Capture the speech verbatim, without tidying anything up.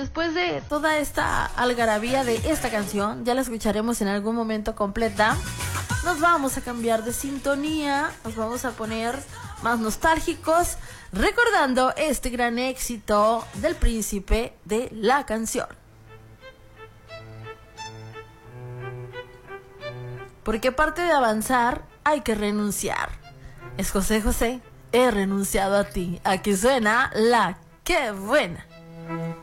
después de toda esta algarabía de esta canción, ya la escucharemos en algún momento completa, nos vamos a cambiar de sintonía, nos vamos a poner más nostálgicos, recordando este gran éxito del príncipe de la canción. Porque parte de avanzar hay que renunciar. Es José José, he renunciado a ti. Aquí suena La Qué Buena.